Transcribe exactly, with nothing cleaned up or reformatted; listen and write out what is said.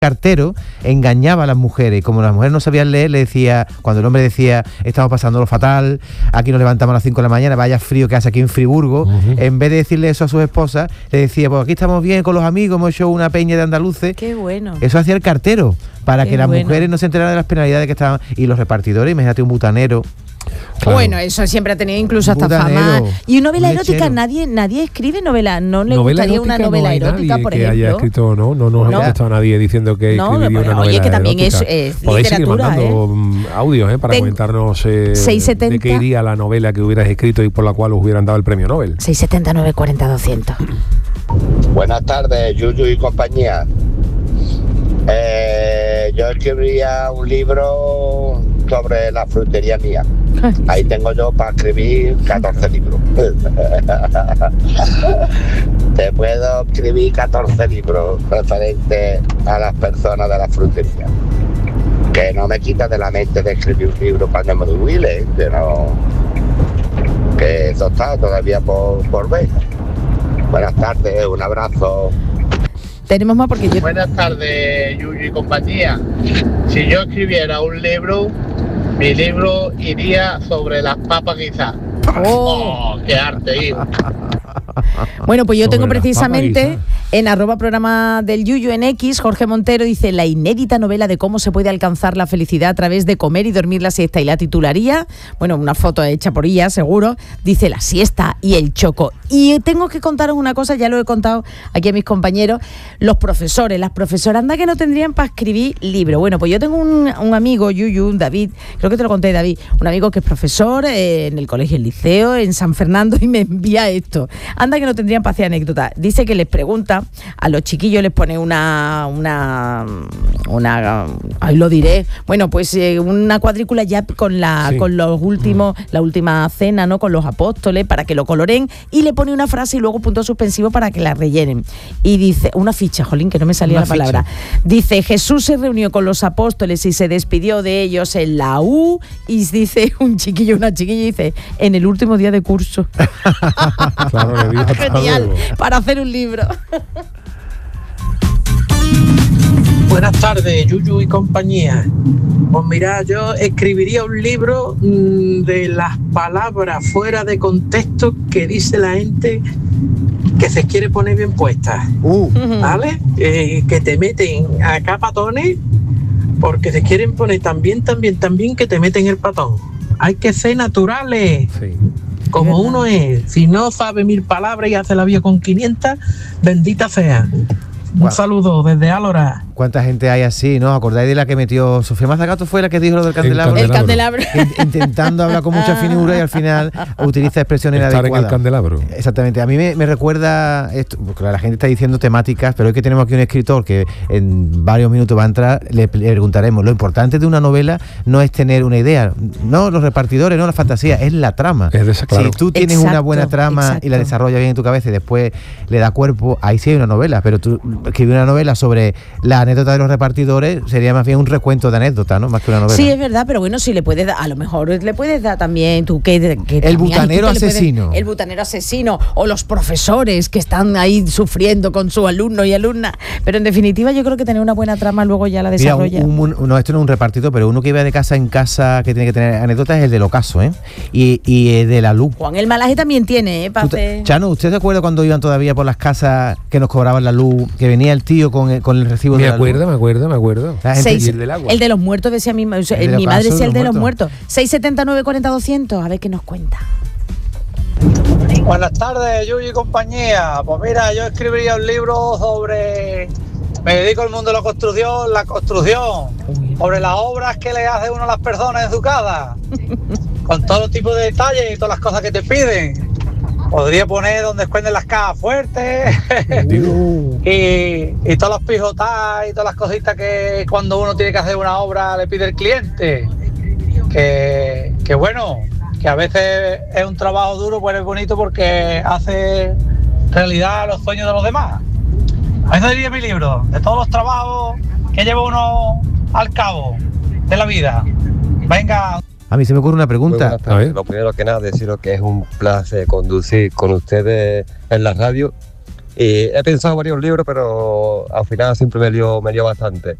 cartero engañaba a las mujeres y como las mujeres no sabían leer, le decía, cuando el hombre decía estamos pasándolo fatal, aquí nos levantamos a las cinco de la mañana, vaya frío que hace aquí en Friburgo, uh-huh. en vez de decirle eso a sus esposas, le decía, pues aquí estamos bien con los amigos, hemos hecho una peña de andaluces. Qué bueno. Eso hacía el cartero, para Qué que las bueno. mujeres no se enteraran de las penalidades que estaban, y los repartidores, imagínate un butanero. Claro. Bueno, eso siempre ha tenido incluso hasta Butanero, fama. Y una novela lechero. erótica, nadie nadie escribe novela. ¿No le novela gustaría una novela no erótica, nadie por que ejemplo? haya escrito, no, no nos No. ha contestado nadie diciendo que No, escribiría pero, una novela oye, que también erótica. es, es Podéis seguir literatura, mandando ¿eh? audios, ¿eh? Para Ten- comentarnos eh, seiscientos setenta de qué iría la novela que hubieras escrito y por la cual os hubieran dado el premio Nobel. seis setenta y nueve cuarenta doscientos. Buenas tardes, Yuyu y compañía. Eh, yo escribiría un libro sobre la frutería mía. Ahí tengo yo para escribir catorce libros. Te puedo escribir catorce libros referentes a las personas de la frutería. Que no me quita de la mente de escribir un libro cuando me jubile, que no, que eso está todavía por, por ver. Buenas tardes, un abrazo. Tenemos más porque yo... Buenas tardes, Yuyu y compañía. Si yo escribiera un libro, mi libro iría sobre las papas guisadas. Oh. ¡Oh, qué arte, hijo! Bueno, pues yo Sobre tengo las precisamente papas en arroba programa del Yuyu en X, Jorge Montero dice la inédita novela de cómo se puede alcanzar la felicidad a través de comer y dormir la siesta, y la titularía, bueno, una foto hecha por ella, seguro, dice La siesta y el choco. Y tengo que contaros una cosa, ya lo he contado aquí a mis compañeros, los profesores, las profesoras, anda que no tendrían para escribir libros. Bueno, pues yo tengo un, un amigo, Yuyu, David, creo que te lo conté, David, un amigo que es profesor eh, en el colegio El Liceo, en San Fernando, y me envía esto. Anda que no tendrían para hacer anécdota. Dice que les pregunta a los chiquillos, les pone una una una ahí lo diré, bueno, pues eh, una cuadrícula ya con la Sí. con los últimos, mm. la última cena, ¿no? Con los apóstoles, para que lo coloren, y le pone una frase y luego punto suspensivo para que la rellenen. Y dice, una ficha, jolín, que no me salía Una la palabra. Dice, Jesús se reunió con los apóstoles y se despidió de ellos en la U, y dice un chiquillo, una chiquilla, dice, en el último día de curso. Claro, le digo hasta Genial, luego. para hacer un libro. Buenas tardes, Yuyu y compañía. Pues mira, yo escribiría un libro mmm, de las palabras fuera de contexto que dice la gente que se quiere poner bien puestas, Uh, ¿vale? Eh, que te meten a capatones porque se quieren poner tan bien, tan bien, tan bien que te meten el patón. Hay que ser naturales. Sí. Como ¿Verdad? uno es, si no sabe mil palabras y hace la vida con quinientas, bendita sea. Un Wow. saludo desde Álora. ¿Cuánta gente hay así, no? ¿Acordáis de la que metió Sofía Mazagato? Fue la que dijo lo del candelabro. El candelabro. In- intentando hablar con mucha finura y al final utiliza expresiones Estar en el inadecuadas. candelabro. Exactamente. A mí me, me recuerda esto, porque la gente está diciendo temáticas, pero hoy que tenemos aquí un escritor que en varios minutos va a entrar, le, le preguntaremos. Lo importante de una novela no es tener una idea, no los repartidores, no la fantasía, es la trama. Es de esa, claro. Si tú tienes Exacto, una buena trama exacto. y la desarrollas bien en tu cabeza y después le da cuerpo, ahí sí hay una novela. Pero tú escribir una novela sobre la anécdota de los repartidores sería más bien un recuento de anécdotas, ¿no? Más que una novela. Sí, es verdad, pero bueno, si le puedes dar, a lo mejor le puedes dar también tú que, que El también butanero tú te le puedes- asesino. el butanero asesino o los profesores que están ahí sufriendo con sus alumnos y alumnas, pero en definitiva yo creo que tener una buena trama luego ya la Mira, un, desarrolla. un- un- no, esto no es un repartidor, pero uno que iba de casa en casa que tiene que tener anécdotas es el del ocaso, ¿eh? Y, y eh, de la luz. Juan el Malaje también tiene, ¿eh? Para Tú te- hacer... Chano, ¿usted se acuerda cuando iban todavía por las casas que nos cobraban la luz, que venía el tío con el, con el recibo Me de la acuerdo, luz? me acuerdo, me acuerdo. La gente- Seis- Y el del agua. el de los muertos decía mi, o sea, El de mi los madre casos decía el de de los los muertos. seis setenta y nueve cuarenta doscientos, a ver qué nos cuenta. Buenas tardes, Yuyu y compañía. Pues mira, yo escribiría un libro sobre... Me dedico al mundo de la construcción, la construcción, sobre las obras que le hace uno a las personas en su casa, con todo tipo de detalles y todas las cosas que te piden. Podría poner donde esconden las cajas fuertes y, y todos los pijotas y todas las cositas que cuando uno tiene que hacer una obra le pide el cliente. Que, que bueno, que a veces es un trabajo duro, pero es bonito porque hace realidad los sueños de los demás. Ese sería mi libro, de todos los trabajos que lleva uno al cabo de la vida. Venga. A mí se me ocurre una pregunta. A ver. Lo primero que nada, deciros que es un placer conducir con ustedes en la radio Y he pensado varios libros, pero al final siempre me lío, me lío bastante.